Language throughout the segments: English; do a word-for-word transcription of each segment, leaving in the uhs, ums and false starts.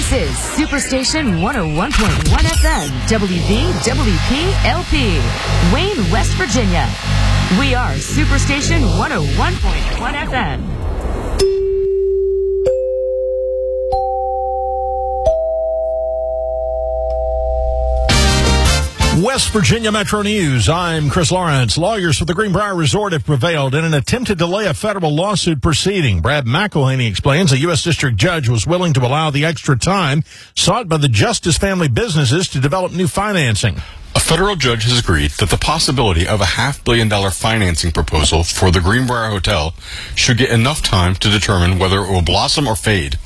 This is Superstation one oh one point one F M, W V W P L P, Wayne, West Virginia. We are Superstation one oh one point one F M. West Virginia Metro News. I'm Chris Lawrence. Lawyers for the Greenbrier Resort have prevailed in an attempt to delay a federal lawsuit proceeding. Brad McElhaney explains a U S district judge was willing to allow the extra time sought by the Justice family businesses to develop new financing. A federal judge has agreed that the possibility of a half billion dollar financing proposal for the Greenbrier Hotel should get enough time to determine whether it will blossom or fade.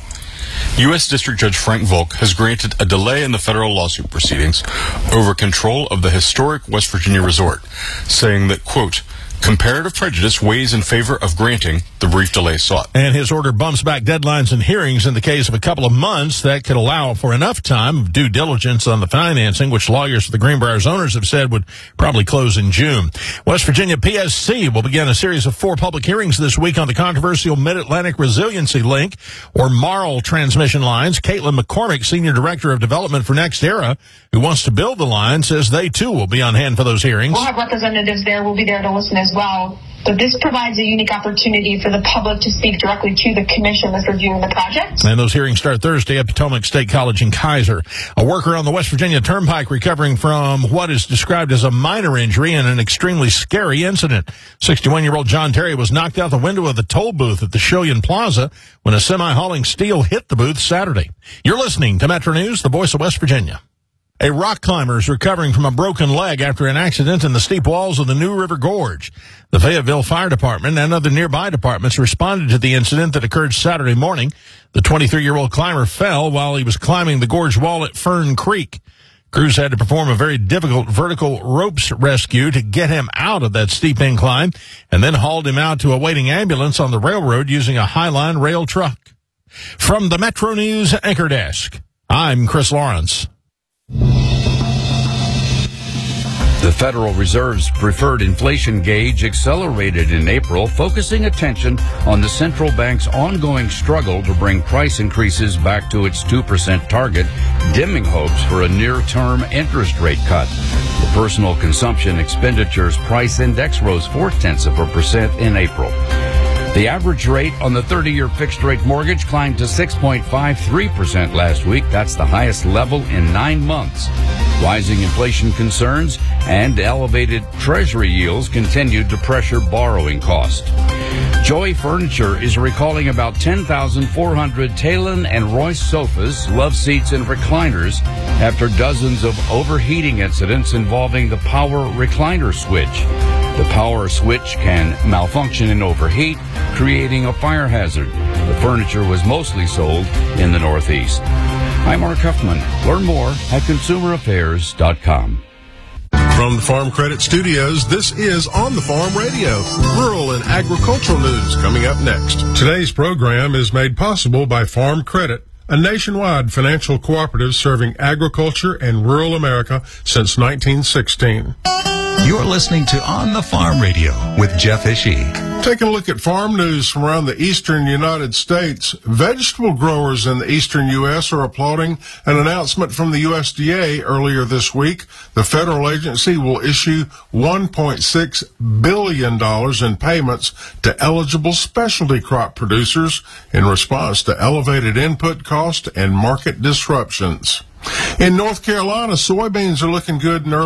U S District Judge Frank Volk has granted a delay in the federal lawsuit proceedings over control of the historic West Virginia resort, saying that, quote, comparative prejudice weighs in favor of granting the brief delay sought. And his order bumps back deadlines and hearings in the case of a couple of months that could allow for enough time of due diligence on the financing, which lawyers for the Greenbrier's owners have said would probably close in June. West Virginia P S C will begin a series of four public hearings this week on the controversial Mid-Atlantic Resiliency Link, or MARL transmission lines. Caitlin McCormick, Senior Director of Development for NextEra, who wants to build the line, says they too will be on hand for those hearings. We'll have representatives there. We'll be there to listen as well. But this provides a unique opportunity for the public to speak directly to the commission that's reviewing the project. And those hearings start Thursday at Potomac State College in Kaiser. A worker on the West Virginia Turnpike recovering from what is described as a minor injury in an extremely scary incident. sixty-one-year-old John Terry was knocked out the window of the toll booth at the Shillian Plaza when a semi hauling steel hit the booth Saturday. You're listening to Metro News, the voice of West Virginia. A rock climber is recovering from a broken leg after an accident in the steep walls of the New River Gorge. The Fayetteville Fire Department and other nearby departments responded to the incident that occurred Saturday morning. The twenty-three-year-old climber fell while he was climbing the gorge wall at Fern Creek. Crews had to perform a very difficult vertical ropes rescue to get him out of that steep incline and then hauled him out to a waiting ambulance on the railroad using a Highline rail truck. From the Metro News Anchor Desk, I'm Chris Lawrence. The Federal Reserve's preferred inflation gauge accelerated in April, focusing attention on the central bank's ongoing struggle to bring price increases back to its two percent target, dimming hopes for a near-term interest rate cut. The personal consumption expenditures price index rose four-tenths of a percent in April. The average rate on the thirty-year fixed-rate mortgage climbed to six point five three percent last week. That's the highest level in nine months. Rising inflation concerns and elevated Treasury yields continued to pressure borrowing costs. Joy Furniture is recalling about ten thousand four hundred Talon and Royce sofas, love seats, and recliners after dozens of overheating incidents involving the power recliner switch. The power switch can malfunction and overheat, creating a fire hazard. The furniture was mostly sold in the Northeast. I'm Mark Huffman. Learn more at consumer affairs dot com. From the Farm Credit Studios, this is On the Farm Radio, rural and agricultural news coming up next. Today's program is made possible by Farm Credit, a nationwide financial cooperative serving agriculture and rural America since nineteen sixteen. You're listening to On the Farm Radio with Jeff Ishii. Taking a look at farm news from around the eastern United States, vegetable growers in the eastern U S are applauding an announcement from the U S D A earlier this week. The federal agency will issue one point six billion dollars in payments to eligible specialty crop producers in response to elevated input costs and market disruptions. In North Carolina, soybeans are looking good in early